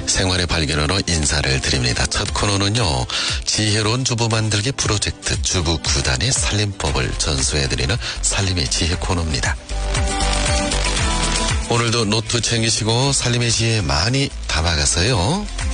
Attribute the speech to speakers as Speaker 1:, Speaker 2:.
Speaker 1: 생활의 발견으로 인사를 드립니다. 첫 코너는요, 지혜로운 주부 만들기 프로젝트 주부 9단의 살림법을 전수해드리는 살림의 지혜 코너입니다. 오늘도 노트 챙기시고 살림의 지혜 많이 담아가세요.